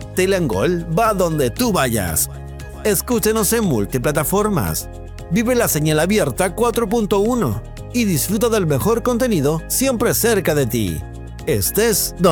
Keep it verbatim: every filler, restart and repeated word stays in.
Telangol va donde tú vayas. Escúchenos en multiplataformas. Vive la señal abierta cuatro punto uno y disfruta del mejor contenido siempre cerca de ti. Estés donde